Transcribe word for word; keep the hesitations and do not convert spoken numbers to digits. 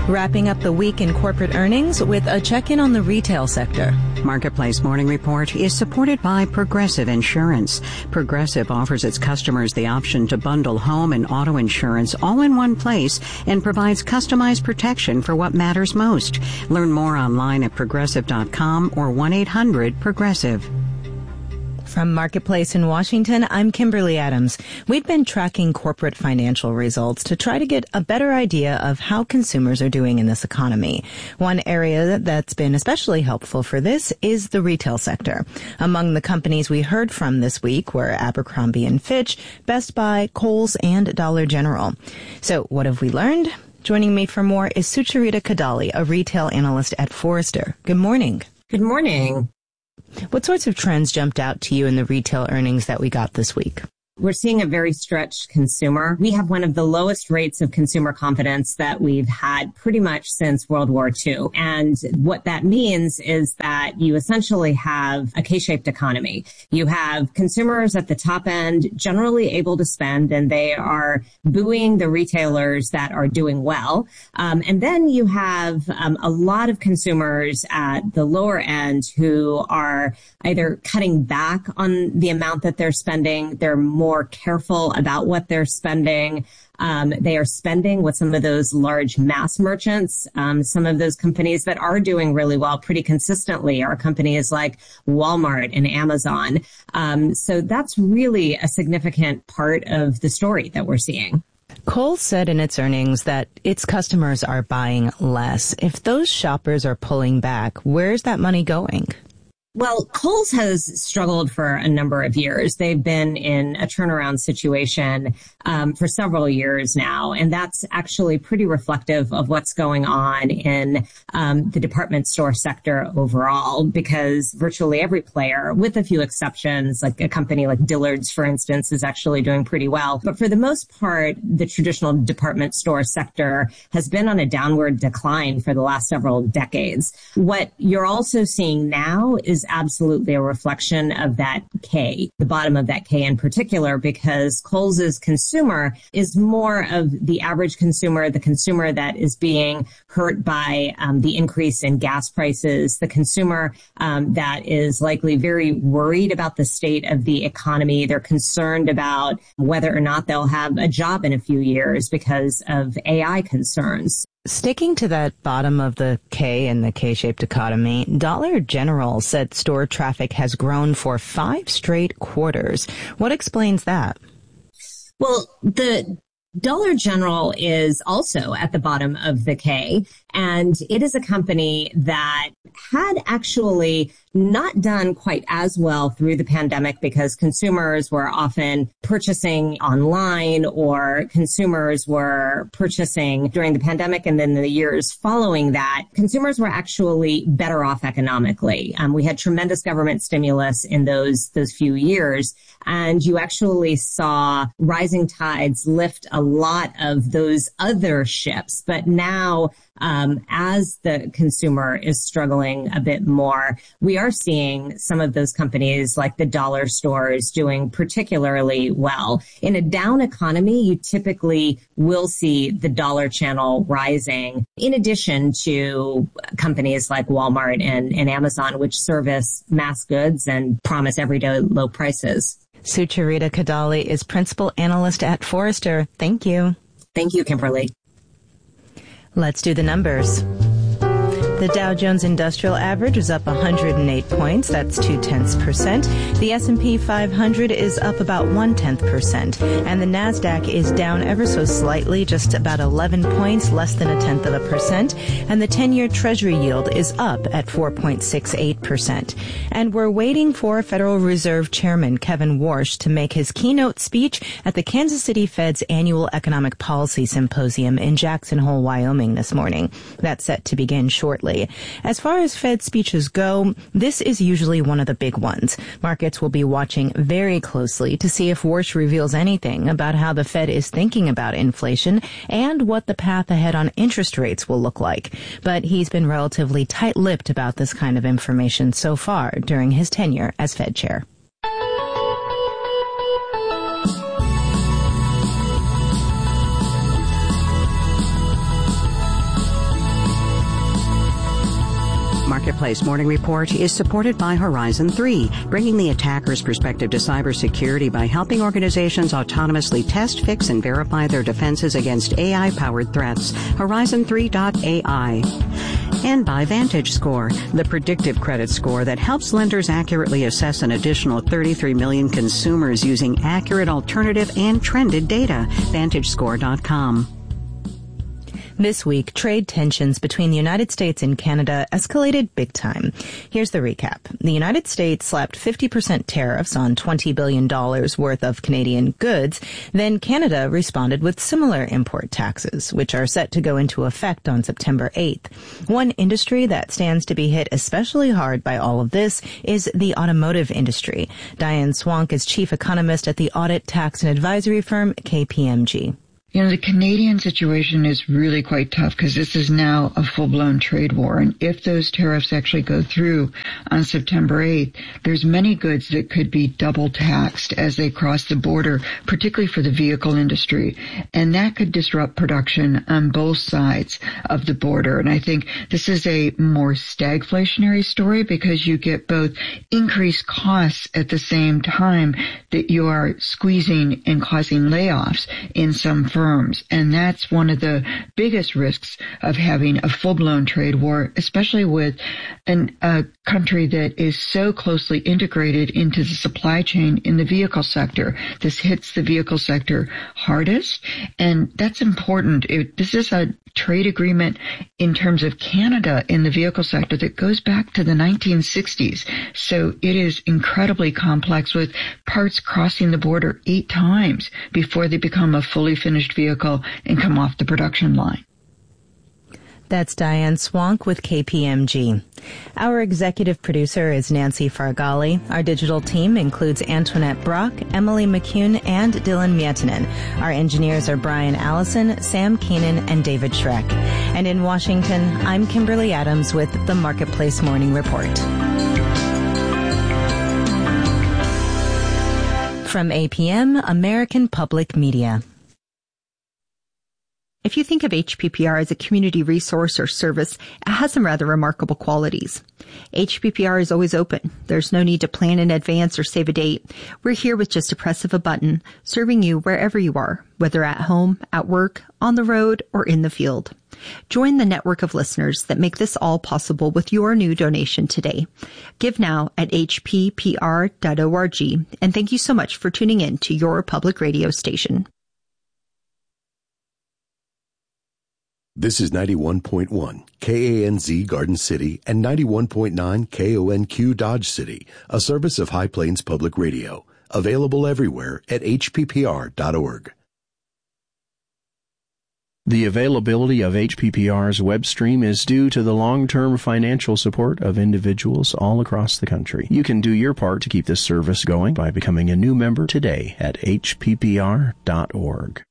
Wrapping up the week in corporate earnings with a check-in on the retail sector. Marketplace Morning Report is supported by Progressive Insurance. Progressive offers its customers the option to bundle home and auto insurance all in one place and provides customized protection for what matters most. Learn more online at progressive dot com or one eight hundred progressive. From Marketplace in Washington, I'm Kimberly Adams. We've been tracking corporate financial results to try to get a better idea of how consumers are doing in this economy. One area that's been especially helpful for this is the retail sector. Among the companies we heard from this week were Abercrombie and Fitch, Best Buy, Kohl's, and Dollar General. So what have we learned? Joining me for more is Sucharita Kadali, a retail analyst at Forrester. Good morning. Good morning. What sorts of trends jumped out to you in the retail earnings that we got this week? We're seeing a very stretched consumer. We have one of the lowest rates of consumer confidence that we've had pretty much since World War Two. And what that means is that you essentially have a K-shaped economy. You have consumers at the top end generally able to spend, and they are buoying the retailers that are doing well. Um, and then you have um, a lot of consumers at the lower end who are either cutting back on the amount that they're spending. They're more more careful about what they're spending. Um, they are spending with some of those large mass merchants. Um, some of those companies that are doing really well pretty consistently are companies like Walmart and Amazon. Um, so that's really a significant part of the story that we're seeing. Kohl's said in its earnings that its customers are buying less. If those shoppers are pulling back, where's that money going? Well, Kohl's has struggled for a number of years. They've been in a turnaround situation um, for several years now, and that's actually pretty reflective of what's going on in um, the department store sector overall, because virtually every player, with a few exceptions, like a company like Dillard's, for instance, is actually doing pretty well. But for the most part, the traditional department store sector has been on a downward decline for the last several decades. What you're also seeing now is absolutely a reflection of that K, the bottom of that K in particular, because Kohl's consumer is more of the average consumer, the consumer that is being hurt by um, the increase in gas prices, the consumer um, that is likely very worried about the state of the economy. They're concerned about whether or not they'll have a job in a few years because of A I concerns. Sticking to that bottom of the K in the K-shaped economy, Dollar General said store traffic has grown for five straight quarters. What explains that? Well, the Dollar General is also at the bottom of the K, and it is a company that had actually not done quite as well through the pandemic because consumers were often purchasing online, or consumers were purchasing during the pandemic, and then the years following that, consumers were actually better off economically. Um, we had tremendous government stimulus in those those few years, and you actually saw rising tides lift a lot of those other ships. But now, um, as the consumer is struggling a bit more, we are seeing some of those companies like the dollar stores doing particularly well. In a down economy, you typically will see the dollar channel rising, in addition to companies like Walmart and, and Amazon, which service mass goods and promise everyday low prices. Sucharita Kadali is principal analyst at Forrester. Thank you. Thank you, Kimberly. Let's do the numbers. The Dow Jones Industrial Average is up one hundred eight points. That's two-tenths percent. The S and P five hundred is up about one-tenth percent. And the NASDAQ is down ever so slightly, just about eleven points, less than a tenth of a percent. And the ten-year Treasury yield is up at four point six eight percent. And we're waiting for Federal Reserve Chairman Kevin Warsh to make his keynote speech at the Kansas City Fed's annual Economic Policy Symposium in Jackson Hole, Wyoming this morning. That's set to begin shortly. As far as Fed speeches go, this is usually one of the big ones. Markets will be watching very closely to see if Warsh reveals anything about how the Fed is thinking about inflation and what the path ahead on interest rates will look like. But he's been relatively tight-lipped about this kind of information so far during his tenure as Fed chair. Marketplace Morning Report is supported by Horizon three, bringing the attacker's perspective to cybersecurity by helping organizations autonomously test, fix, and verify their defenses against A I-powered threats. Horizon three dot A I. And by VantageScore, the predictive credit score that helps lenders accurately assess an additional thirty-three million consumers using accurate alternative and trended data. Vantage Score dot com. This week, trade tensions between the United States and Canada escalated big time. Here's the recap. The United States slapped fifty percent tariffs on twenty billion dollars worth of Canadian goods. Then Canada responded with similar import taxes, which are set to go into effect on September eighth. One industry that stands to be hit especially hard by all of this is the automotive industry. Diane Swank is chief economist at the audit, tax, and advisory firm K P M G. You know, the Canadian situation is really quite tough because this is now a full-blown trade war. And if those tariffs actually go through on September eighth, there's many goods that could be double taxed as they cross the border, particularly for the vehicle industry. And that could disrupt production on both sides of the border. And I think this is a more stagflationary story because you get both increased costs at the same time that you are squeezing and causing layoffs in some firms. And that's one of the biggest risks of having a full-blown trade war, especially with an, a country that is so closely integrated into the supply chain in the vehicle sector. This hits the vehicle sector hardest, and that's important. It, this is a trade agreement in terms of Canada in the vehicle sector that goes back to the nineteen sixties. So it is incredibly complex with parts crossing the border eight times before they become a fully finished vehicle and come off the production line. That's Diane Swank with K P M G. Our executive producer is Nancy Fargali. Our digital team includes Antoinette Brock, Emily McCune, and Dylan Mietinen. Our engineers are Brian Allison, Sam Keenan, and David Schreck. And in Washington, I'm Kimberly Adams with the Marketplace Morning Report. From A P M, American Public Media. If you think of H P P R as a community resource or service, it has some rather remarkable qualities. H P P R is always open. There's no need to plan in advance or save a date. We're here with just a press of a button, serving you wherever you are, whether at home, at work, on the road, or in the field. Join the network of listeners that make this all possible with your new donation today. Give now at h p p r dot org, and thank you so much for tuning in to your public radio station. This is ninety-one point one K A N Z Garden City and ninety-one point nine K O N Q Dodge City, a service of High Plains Public Radio. Available everywhere at h p p r dot org. The availability of H P P R's web stream is due to the long-term financial support of individuals all across the country. You can do your part to keep this service going by becoming a new member today at h p p r dot org.